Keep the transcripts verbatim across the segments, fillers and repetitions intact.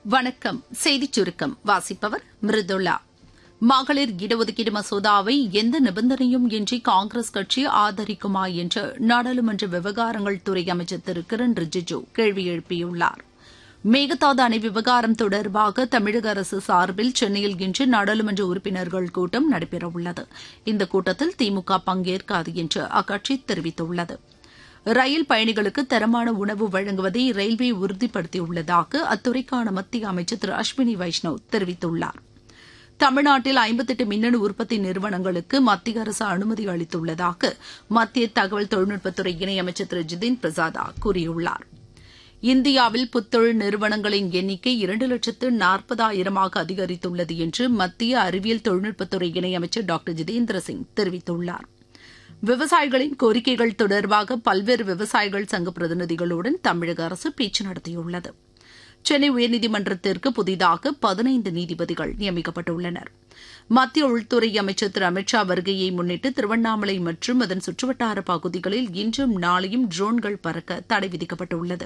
வணக்கம். செய்திச் சுருக்கம் வாசிப்பவர் மிருதுளா. மகளிர் இடஒதுக்கீடு மசோதாவை எந்த நிபந்தனையும் இன்றி காங்கிரஸ் கட்சி ஆதரிக்குமா என்று நாடாளுமன்ற விவகாரங்கள் துறை அமைச்சர் திரு கிரண் ரிஜிஜூ கேள்வி எழுப்பியுள்ளார். மேகதாது அணை விவகாரம் தொடர்பாக தமிழக அரசு சார்பில் சென்னையில் இன்று நாடாளுமன்ற உறுப்பினர்கள் கூட்டம் நடைபெறவுள்ளது. இந்த கூட்டத்தில் திமுக பங்கேற்காது என்று அக்கட்சி தெரிவித்துள்ளது. ரயில் பயணிகளுக்கு தரமான உணவு வழங்குவதை ரயில்வே உறுதிப்படுத்தியுள்ளதாக அத்துறைக்கான மத்திய அமைச்சர் திரு அஸ்வினி வைஷ்ணவ் தெரிவித்துள்ளார். தமிழ்நாட்டில் ஐம்பத்தெட்டு மின்னணு உற்பத்தி நிறுவனங்களுக்கு மத்திய அரசு அனுமதி அளித்துள்ளதாக மத்திய தகவல் தொழில்நுட்பத்துறை இணையமைச்சர் திரு ஜிதின் பிரசாதா கூறியுள்ளார். இந்தியாவில் புத்தொழில் நிறுவனங்களின் எண்ணிக்கை இரண்டு லட்சத்து நாற்பதாயிரமாக அதிகரித்துள்ளது என்று மத்திய அறிவியல் தொழில்நுட்பத்துறை இணையமைச்சர் டாக்டர் ஜிதேந்திர சிங் தெரிவித்துள்ளார். விவசாயிகளின் கோரிக்கைகள் தொடர்பாக பல்வேறு விவசாயிகள் சங்க பிரதிநிதிகளுடன் தமிழக அரசு பேச்சு நடத்தியுள்ளது. சென்னை உயர்நீதிமன்றத்திற்கு புதிதாக பதினைந்து நீதிபதிகள் நியமிக்கப்பட்டுள்ளனர். மத்திய உள்துறை அமைச்சர் திரு அமித் ஷா வருகையை முன்னிட்டு திருவண்ணாமலை மற்றும் அதன் சுற்றுவட்டார பகுதிகளில் இன்றும் நாளையும் ட்ரோன்கள் பறக்க தடை விதிக்கப்பட்டுள்ளது.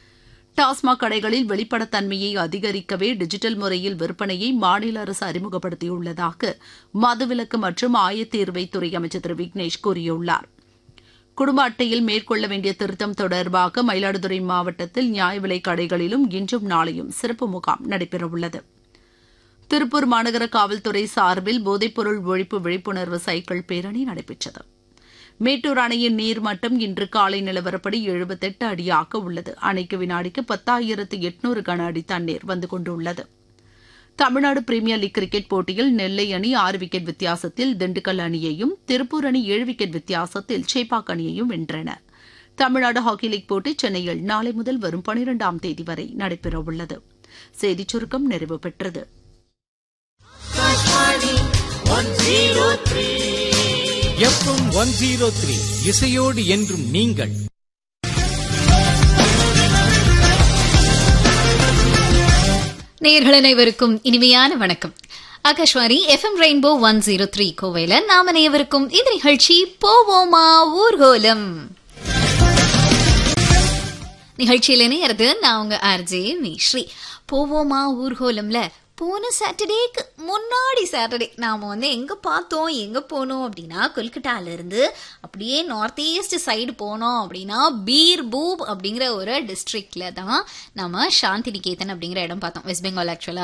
டாஸ்மாக் கடைகளில் வெளிப்படத்தன்மையை அதிகரிக்கவே டிஜிட்டல் முறையில் விற்பனையை மாநில அரசு அறிமுகப்படுத்தியுள்ளதாக மதுவிலக்கு மற்றும் ஆயத்தீர்வைத்துறை அமைச்சர் திரு விக்னேஷ் கூறியுள்ளார். குடும்ப அட்டையில் மேற்கொள்ள வேண்டிய திருத்தம் தொடர்பாக மயிலாடுதுறை மாவட்டத்தில் நியாய விலைக் கடைகளிலும் இன்றும் நாளையும் சிறப்பு முகாம் நடைபெறவுள்ளது. திருப்பூர் மாநகர காவல்துறை சார்பில் போதைப்பொருள் ஒழிப்பு விழிப்புணர்வு சைக்கிள் பேரணி நடைபெற்றது. மேட்டூர் அணையின் நீர்மட்டம் இன்று காலை நிலவரப்படி எழுபத்தெட்டு அடியாக உள்ளது. அணைக்கு வினாடிக்கு பத்தாயிரத்து எட்நூறு கன அடி தண்ணீர் வந்து கொண்டுள்ளது. தமிழ்நாடு பிரீமியர் லீக் கிரிக்கெட் போட்டியில் நெல்லை அணி ஆறு விக்கெட் வித்தியாசத்தில் திண்டுக்கல் அணியையும், திருப்பூர் அணி ஏழு விக்கெட் வித்தியாசத்தில் சேப்பாக் அணியையும் வென்றன. தமிழ்நாடு ஹாக்கி லீக் போட்டி சென்னையில் நாளை முதல் வரும் பனிரெண்டாம் தேதி வரை நடைபெறவுள்ளது. செய்திச் சுருக்கம் நிறைவு பெற்றது. எஃப்எம் ஒன் ஜீரோ த்ரீ இசையோடு என்றும் நீங்கள். நேயர்கள் அனைவருக்கும் இனிமையான வணக்கம். Akashvani FM rainbow one zero three கோவையில நாம அனைவருக்கும் இந்த நிகழ்ச்சி போவோமா ஊர்கோலம் நிகழ்ச்சியில நேரது நான் உங்க ஆர்ஜே மீஸ்ரீ. போவோமா ஊர்கோலம்ல போன சாட்டர்டேக்கு முன்னாடி சாட்டர்டே நாம வந்து எங்க பார்த்தோம், எங்க போனோம் அப்படின்னா கொல்கட்டால இருந்து அப்படியே நார்த் ஈஸ்ட் சைடு போனோம் அப்படின்னா பீர்பூம் அப்படிங்கிற ஒரு டிஸ்ட்ரிக்ட்ல தான் நம்ம சாந்தி நிகேதன் அப்படிங்கிற இடம் பார்த்தோம். வெஸ்ட் பெங்கால் ஆக்சுவலா